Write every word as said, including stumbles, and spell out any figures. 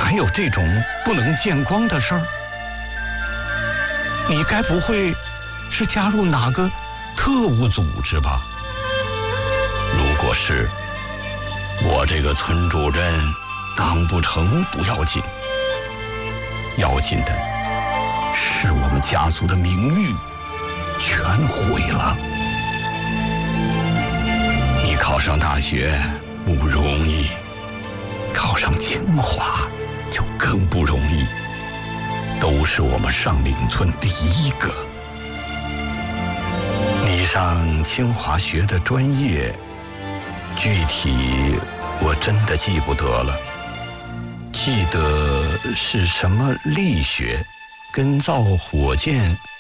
还有这种不能见光的事儿？你该不会是加入哪个特务组织吧？如果是，我这个村主任当不成不要紧，要紧的是我们家族的名誉全毁了。你考上大学不容易，考上清华就更不容易，都是我们上岭村第一个。你上清华学的专业，具体我真的记不得了，记得是什么力学跟造火箭